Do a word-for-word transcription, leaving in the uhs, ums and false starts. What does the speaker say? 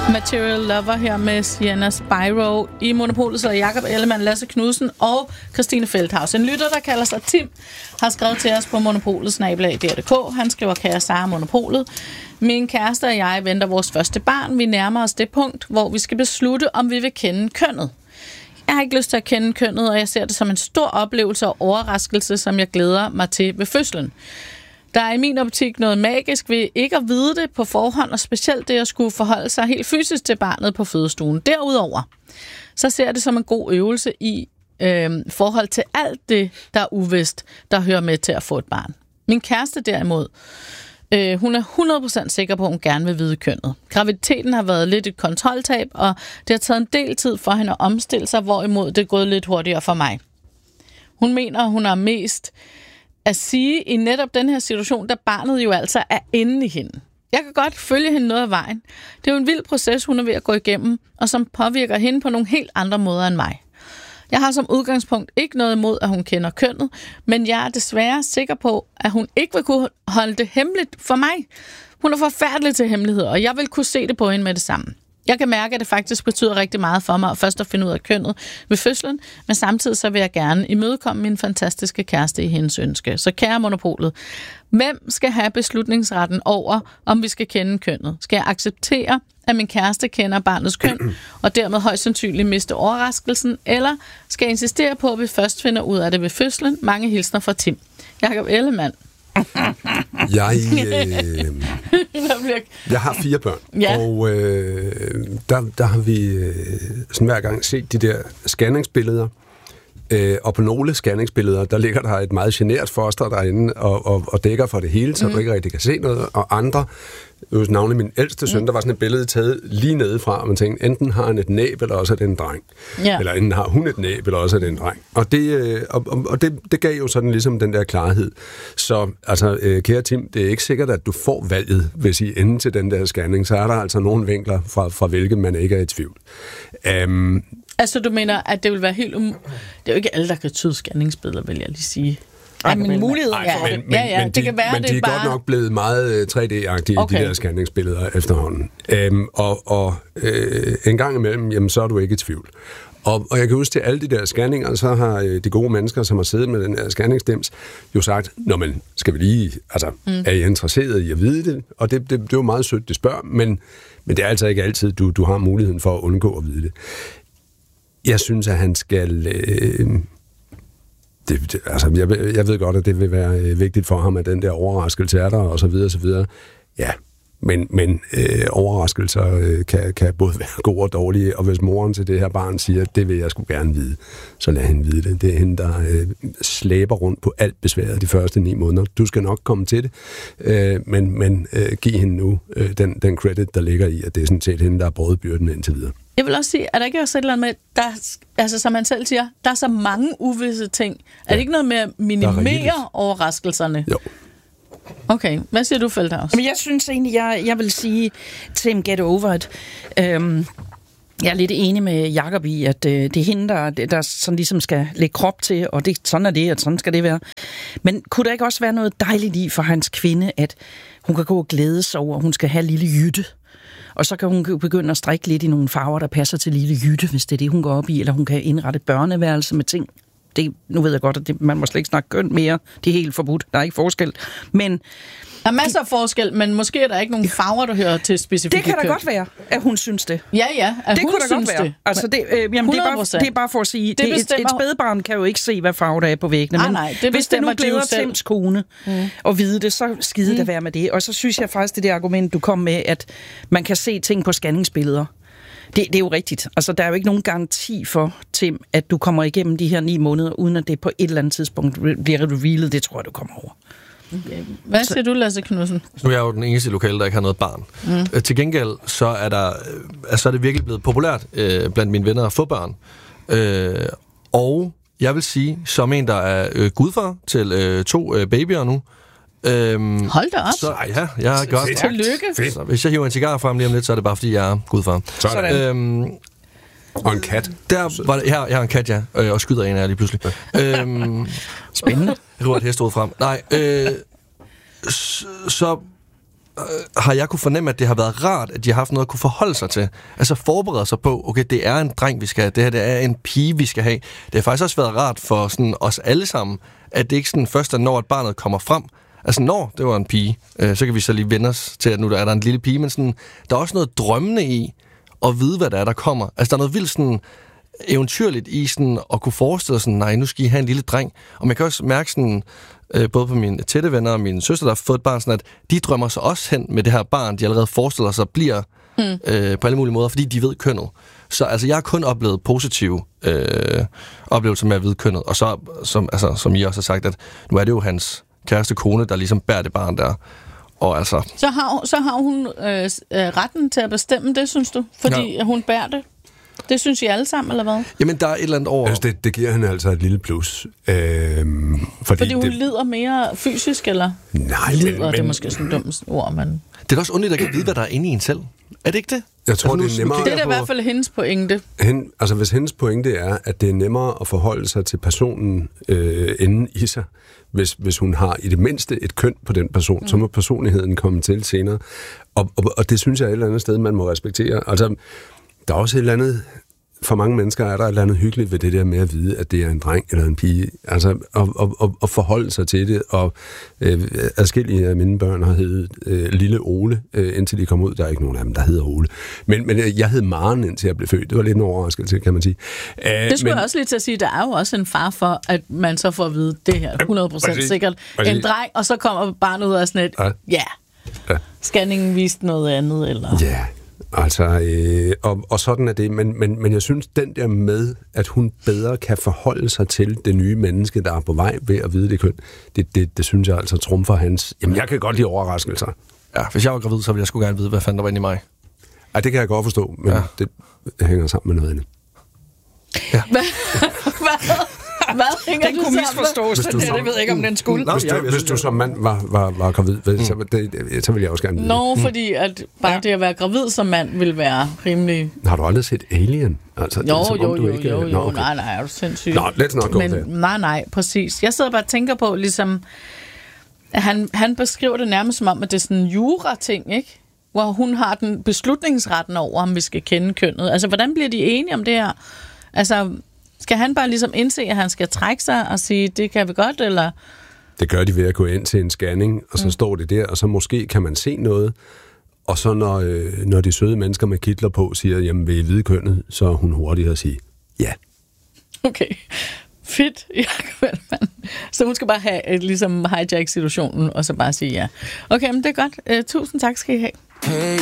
Material Lover her med Sienna Spyro i Monopolet, så Jakob Ellemann, Lasse Knudsen og Christine Feldhaus. En lytter, der kalder sig Tim, har skrevet til os på monopolet snabel-a punktum d k. Han skriver: kære Sara Monopolet, min kæreste og jeg venter vores første barn. Vi nærmer os det punkt, hvor vi skal beslutte, om vi vil kende kønnet. Jeg har ikke lyst til at kende kønnet, og jeg ser det som en stor oplevelse og overraskelse, som jeg glæder mig til ved fødslen. Der er i min optik noget magisk ved ikke at vide det på forhånd, og specielt det at skulle forholde sig helt fysisk til barnet på fødestuen. Derudover, så ser jeg det som en god øvelse i øh, forhold til alt det, der er uvist, der hører med til at få et barn. Min kæreste derimod, øh, hun er hundrede procent sikker på, at hun gerne vil vide kønnet. Graviditeten har været lidt et kontroltab, og det har taget en del tid for hende at omstille sig, hvorimod det er gået lidt hurtigere for mig. Hun mener, hun er mest at sige i netop den her situation, da barnet jo altså er inde i hende. Jeg kan godt følge hende noget af vejen. Det er jo en vild proces, hun er ved at gå igennem, og som påvirker hende på nogle helt andre måder end mig. Jeg har som udgangspunkt ikke noget imod, at hun kender kønnet, men jeg er desværre sikker på, at hun ikke vil kunne holde det hemmeligt for mig. Hun er forfærdelig til hemmeligheder, og jeg vil kunne se det på hende med det samme. Jeg kan mærke, at det faktisk betyder rigtig meget for mig, først at finde ud af kønnet ved fødslen, men samtidig så vil jeg gerne imødekomme min fantastiske kæreste i hendes ønske. Så kære Monopolet, hvem skal have beslutningsretten over, om vi skal kende kønnet? Skal jeg acceptere, at min kæreste kender barnets køn, og dermed højst sandsynligt miste overraskelsen, eller skal jeg insistere på, at vi først finder ud af det ved fødslen? Mange hilsner fra Tim. Jakob Ellemann. Jeg, øh, jeg har fire børn, ja. og øh, der, der har vi øh, sådan hver gang set de der scanningsbilleder, øh, og på nogle scanningsbilleder, der ligger der et meget genert foster derinde og, og, og dækker for det hele, så mm. du ikke rigtig kan se noget, og andre, navnlig min ældste søn, mm. der var sådan et billede taget lige nedefra, og man tænkte, enten har han et næb, eller også er det en dreng. Ja. Eller enten har hun et næb, eller også er det en dreng. Og det, og, og det, det gav jo sådan ligesom den der klarhed. Så altså, kære Tim, det er ikke sikkert, at du får valget, hvis I ender til den der scanning, så er der altså nogle vinkler, fra, fra hvilke man ikke er i tvivl. Um, altså, du mener, at det vil være helt um... Det er jo ikke alle, der kan tyde scanningsbilleder, vil jeg lige sige. Ej, men muligheden er ja. Men, men, ja, ja, det de, kan være, men de er bare... godt nok blevet meget tre D-agtige, okay. de der scanningsbilleder efterhånden. Øhm, og og øh, en gang imellem, jamen, så er du ikke i tvivl. Og, og jeg kan huske til alle de der scanninger, så har øh, de gode mennesker, som har siddet med den her scanningsstems, jo sagt, nå, men skal vi lige, altså, mm. er I interesseret i at vide det? Og det, det, det er jo meget sødt, det spørger, men, men det er altså ikke altid, du, du har muligheden for at undgå at vide det. Jeg synes, at han skal... Øh, Det, det, altså, jeg, jeg ved godt, at det vil være øh, vigtigt for ham, at den der overraskelse er der, og så videre, og så videre. Ja, men, men øh, overraskelser øh, kan, kan både være gode og dårlige, og hvis moren til det her barn siger, det vil jeg sgu gerne vide, så lad hende vide det. Det er hende, der øh, slæber rundt på alt besværet de første ni måneder. Du skal nok komme til det, øh, men, men øh, giv hende nu øh, den, den credit, der ligger i, at det er sådan set hende, der har båret byrden indtil videre. Jeg vil også sige, er der ikke også et eller andet med, der, altså som han selv siger, der er så mange uvisse ting. Ja. Er det ikke noget med at minimere overraskelserne? Jo. Okay, hvad siger du, Feldhaus? Men jeg synes egentlig, jeg, jeg vil sige, Tim, get over it. Øhm, jeg er lidt enig med Jakob i, at øh, det er hende, der, der sådan ligesom skal lægge krop til, og det, sådan er det, og sådan skal det være. Men kunne der ikke også være noget dejligt i for hans kvinde, at hun kan gå og glæde sig over, at hun skal have lille Jytte? Og så kan hun begynde at strikke lidt i nogle farver, der passer til lille Jytte, hvis det er det, hun går op i, eller hun kan indrette et børneværelse med ting. Det, nu ved jeg godt, at det, man må slet ikke snakke køn mere. Det er helt forbudt. Der er ikke forskel. Men der er masser af forskel, men måske er der ikke nogen farver, der hører til specifikke køn. Det kan da godt være, at hun synes det. Ja, ja, at det hun kunne da synes godt være. det. Altså, det, øh, jamen, det, er bare, det er bare for at sige, det det, et, et spædbarn kan jo ikke se, hvad farve der er på væggene. Nej, men nej, det hvis det nu glæder Tims kone mm. at vide det, så skide mm. det være med det. Og så synes jeg faktisk, det der argument, du kom med, at man kan se ting på scanningsbilleder. Det, det er jo rigtigt. Altså, der er jo ikke nogen garanti for, Tim, at du kommer igennem de her ni måneder, uden at det på et eller andet tidspunkt bliver revealet. Det tror jeg, du kommer over. Okay. Hvad siger du, Lasse Knudsen? Nu er jeg jo den eneste lokale, der ikke har noget barn. Mm. Til gengæld, så er, der, altså er det virkelig blevet populært øh, blandt mine venner at få børn. Øh, og jeg vil sige, som en, der er øh, gudfar til øh, to øh, babyer nu, Øhm, Hold da op. Så, ja, jeg har gjort Tillykke. Så, hvis jeg hiver en cigar frem lige om lidt, så er det bare, fordi jeg er gudfar. Sådan. Øhm, og en kat. Der var det, jeg, har, jeg har en kat, ja, øh, og skyder en af jer lige pludselig. øhm, Spændende. Jeg river et hestehoved frem. Nej, øh, så, så øh, har jeg kunne fornemme, at det har været rart, at de har haft noget at kunne forholde sig til. Altså forberede sig på, okay, det er en dreng, vi skal have. Det her, det er en pige, vi skal have. Det har faktisk også været rart for sådan os alle sammen, at det ikke sådan først er, når at barnet kommer frem. Altså, når det var en pige, øh, så kan vi så lige vende os til, at nu der er der en lille pige, men sådan, der er også noget drømmende i at vide, hvad der er, der kommer. Altså, der er noget vildt sådan eventyrligt i sådan at kunne forestille sig, nej, nu skal I have en lille dreng. Og man kan også mærke sådan, øh, både på mine tætte venner og mine søster, der har fået et barn, sådan at de drømmer sig også hen med det her barn, de allerede forestiller sig bliver mm. øh, på alle mulige måder, fordi de ved kønnet. Så altså, jeg har kun oplevet positive øh, oplevelser med at vide kønnet. Og så, som, altså, som I også har sagt, at nu er det jo hans kæreste kone, der ligesom bærer det barn der. Og altså... Så har, så har hun øh, retten til at bestemme det, synes du? Fordi ja. hun bærer det? Det synes I alle sammen, eller hvad? Jamen, der er et eller andet over... Altså, det, det giver hende altså et lille plus. Øhm, fordi fordi hun det... lider mere fysisk, eller? Nej, lider, men... det er måske sådan et dumt ord, men... Det er også underligt at kan vide, hvad der er inde i en selv. Er det ikke det? Jeg tror, altså, nu, det er nemmere... Det er da i hvert fald hendes pointe. Hen, altså, hvis hendes pointe er, at det er nemmere at forholde sig til personen øh, inden i sig, hvis, hvis hun har i det mindste et køn på den person, mm. så må personligheden komme til senere. Og, og, og det synes jeg er et eller andet sted, man må respektere. Altså, der er også et eller andet... For mange mennesker er der et eller andet hyggeligt ved det der med at vide, at det er en dreng eller en pige. Altså, at, at, at forholde sig til det. Og øh, adskillige af mine børn har heddet øh, Lille Ole, øh, indtil de kom ud. Der er ikke nogen af dem, der hedder Ole. Men, men jeg hed Maren, indtil jeg blev født. Det var lidt en overraskelse, kan man sige. Æh, det skulle men, jeg også lige til at sige. Der er jo også en far for, at man så får at vide, det her hundrede procent præcis, sikkert. Præcis. En dreng, og så kommer barnet ud af sådan et, ja, ja. ja. Scanningen viste noget andet, eller... Ja. Altså, øh, og, og sådan er det, men, men, men jeg synes, den der med, at hun bedre kan forholde sig til det nye menneske, der er på vej ved at vide det køn, det, det, det synes jeg altså trumfer hans... Jamen, jeg kan godt lide overraskelser. Ja, hvis jeg var gravid, så ville jeg sgu gerne vide, hvad fanden der var inde i mig. Ej, det kan jeg godt forstå, men ja. det, det hænger sammen med noget andet. Ja. Hvad? Hvad hænger den kunne misforstås, det, det ved jeg ikke, om den skulle. Hvis du, hvis du som mand var, var, var gravid, mm. så, det, så ville jeg også gerne vide. Nå, no, fordi at bare ja. det at være gravid som mand vil være rimelig... Har du aldrig set Alien? Altså, jo, det, jo, jo, ikke... jo, jo, Nå, okay. nej, nej, er du sindssygt. Nå, let's not go Men, there. Nej, nej, præcis. Jeg sidder bare og tænker på, ligesom... Han, han beskriver det nærmest som om, at det er sådan en jura-ting, ikke? Hvor hun har den beslutningsretten over, om vi skal kende kønnet. Altså, hvordan bliver de enige om det her? Altså... Skal han bare ligesom indse, at han skal trække sig og sige, det kan vi godt, eller? Det gør de ved at gå ind til en scanning, og så mm. står det der, og så måske kan man se noget, og så når, øh, når de søde mennesker med kitler på siger, jamen vil I vide kønnet, så er hun hurtigere at sige, ja. Okay, fedt. Så hun skal bare have, ligesom hijack situationen, og så bare sige ja. Okay, men det er godt. Uh, tusind tak skal I have. Hey.